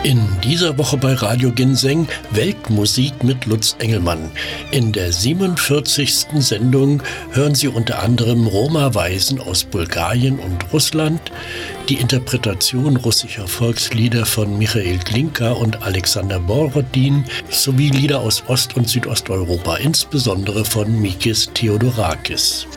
In dieser Woche bei Radio Ginseng Weltmusik mit Lutz Engelmann. In der 47. Sendung hören Sie unter anderem Roma Weisen aus Bulgarien und Russland, die Interpretation russischer Volkslieder von Michail Glinka und Alexander Borodin sowie Lieder aus Ost- und Südosteuropa, insbesondere von Mikis Theodorakis.